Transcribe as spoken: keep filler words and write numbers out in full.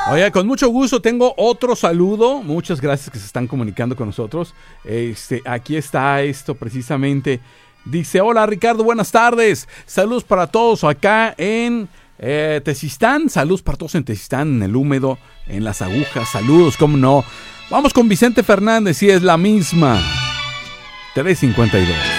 Oye, con mucho gusto tengo otro saludo. Muchas gracias que se están comunicando con nosotros. Este, aquí está esto precisamente. Dice, hola Ricardo, buenas tardes. Saludos para todos acá en eh, Tezistán. Saludos para todos en Tezistán, en el húmedo, en las agujas. Saludos, cómo no. Vamos con Vicente Fernández, si es la misma. tres cincuenta y dos.